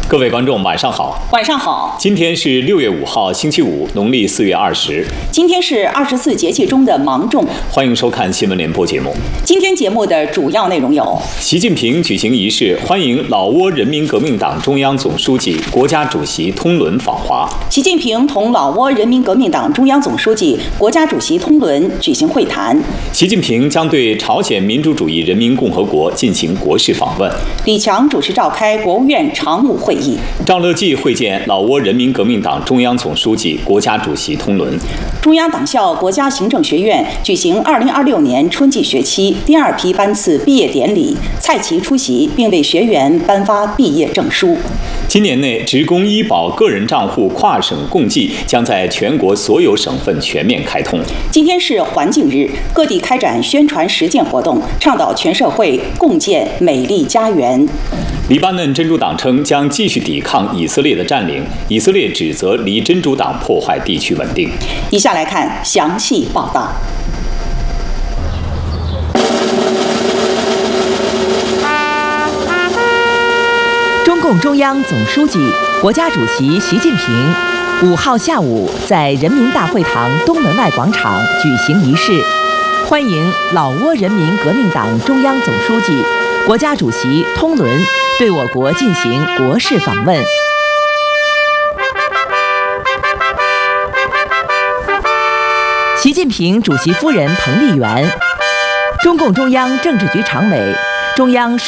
各位观众，晚上好。 晚上好。 今天是6月5号，星期五，农历4月20。 今天是24节气中的芒种。 欢迎收看新闻联播节目。 今天节目的主要内容有： 习近平举行仪式，欢迎老挝人民革命党中央总书记、国家主席通伦访华。 习近平同老挝人民革命党中央总书记、国家主席通伦举行会谈。 习近平将对朝鲜民主主义人民共和国进行国事访问。 李强主持召开国务院常务会议。 赵乐际会见老挝人民革命党中央总书记、国家主席通伦。 中央党校国家行政学院举行2026年春季学期第2批班次毕业典礼，蔡奇出席并为学员颁发毕业证书。 今年内，职工医保个人账户跨省共计将在全国所有省份全面开通。 今天是环境日，各地开展宣传实践活动，倡导全社会共建美丽家园。 黎巴嫩真主党称将继续抵抗以色列的占领，以色列指责黎真主党破坏地区稳定。 以下来看详细报道。 中共中央总书记、国家主席习近平5号下午在人民大会堂东门外广场举行仪式，欢迎老挝人民革命党中央总书记、国家主席通伦对我国进行国事访问。习近平主席夫人彭丽媛、中共中央政治局常委、中央